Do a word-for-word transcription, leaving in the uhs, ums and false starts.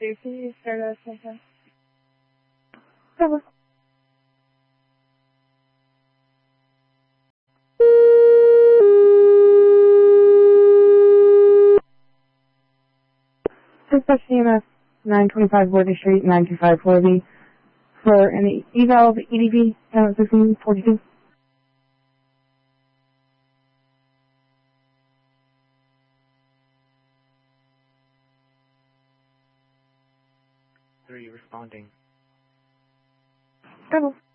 two, can you start us again? Hello. Dispatch C M S nine twenty-five Worthy Street, nine two five Worthy, for an eval of E D V uh, fifteen forty-two. Three responding. Hello.